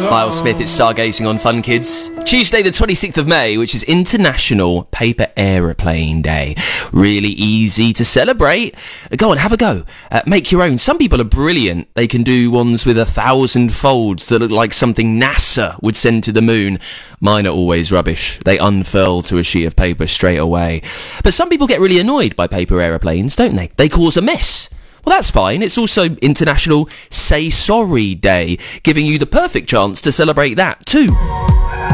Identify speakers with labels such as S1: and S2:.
S1: Miles Smith, it's Stargazing on Fun Kids. Tuesday the 26th of May, which is International Paper Aeroplane Day. Really easy to celebrate. Go on, have a go. Make your own. Some people are brilliant. They can do ones with 1,000 folds that look like something NASA would send to the moon. Mine are always rubbish. They unfurl to a sheet of paper straight away. But some people get really annoyed by paper aeroplanes, don't they? They cause a mess. Well, that's fine. It's also International Say Sorry Day, giving you the perfect chance to celebrate that too.